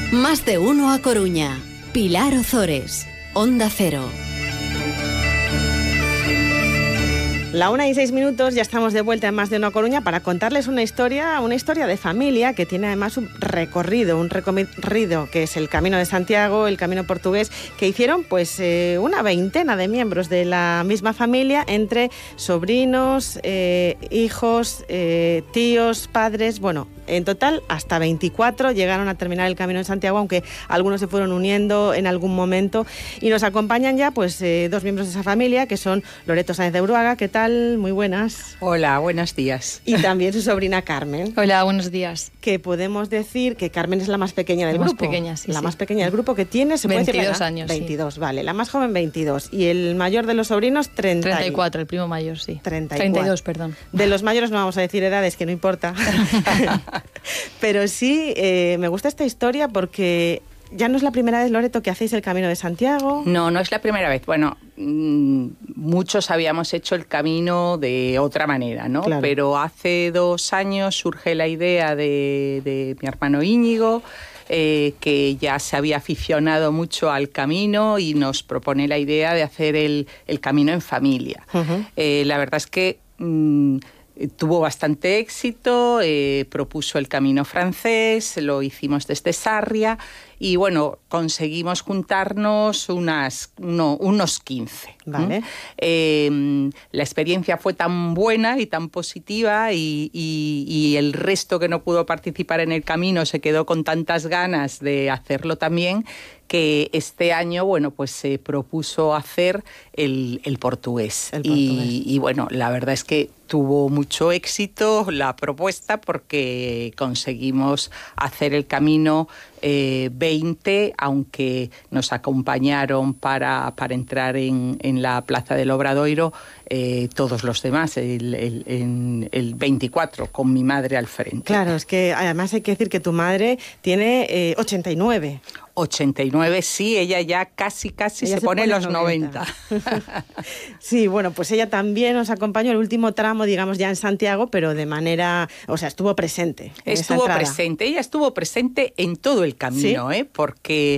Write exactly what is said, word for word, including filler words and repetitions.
Más de uno a Coruña. Pilar Ozores, Onda Cero. La una y seis minutos, ya estamos de vuelta en Más de Uno a Coruña para contarles una historia, una historia de familia que tiene además un recorrido, un recorrido que es el Camino de Santiago, el Camino Portugués, que hicieron pues eh, una veintena de miembros de la misma familia, entre sobrinos, eh, hijos, eh, tíos, padres, bueno, en total hasta veinticuatro llegaron a terminar el Camino de Santiago, aunque algunos se fueron uniendo en algún momento, y nos acompañan ya pues eh, dos miembros de esa familia, que son Loreto Sáenz de Uruaga. ¿Qué tal? Muy buenas. Hola, buenos días. Y también su sobrina Carmen. Hola, buenos días. Que podemos decir que Carmen es la más pequeña del la grupo. Más pequeña, sí, la sí. más pequeña del grupo, que tiene, ¿se puede decir la edad? años, veintidós, sí. Vale. La más joven, veintidós. Y el mayor de los sobrinos, treinta. treinta y cuatro, el primo mayor, sí. treinta y cuatro. treinta y dos, perdón. De los mayores no vamos a decir edades, que no importa. Pero sí, eh, me gusta esta historia porque ya no es la primera vez, Loreto, que hacéis el Camino de Santiago. No, no es la primera vez. Bueno, mmm, muchos habíamos hecho el camino de otra manera, ¿no? Claro. Pero hace dos años surge la idea de, de mi hermano Íñigo, eh, que ya se había aficionado mucho al camino, y nos propone la idea de hacer el, el camino en familia. Uh-huh. Eh, la verdad es que mmm, tuvo bastante éxito, eh, propuso el camino francés, lo hicimos desde Sarria, y bueno, conseguimos juntarnos unas, uno, unos quince. Vale. ¿Mm? Eh, la experiencia fue tan buena y tan positiva, y, y, y el resto que no pudo participar en el camino se quedó con tantas ganas de hacerlo también, que este año, bueno, pues se propuso hacer el, el portugués. El portugués. Y, y bueno, la verdad es que tuvo mucho éxito la propuesta, porque conseguimos hacer el camino eh, veinte, aunque nos acompañaron para, para entrar en, en la Plaza del Obradoiro eh, todos los demás, el, el, el, el veinticuatro, con mi madre al frente. Claro, es que además hay que decir que tu madre tiene eh, ochenta y nueve. ochenta y nueve, sí, ella ya casi, casi se, se pone, pone los noventa. noventa. Sí, bueno, pues ella también nos acompañó el último tramo, digamos, ya en Santiago, pero de manera, o sea, estuvo presente. Estuvo presente, ella estuvo presente en todo el camino, ¿Sí? ¿eh? Porque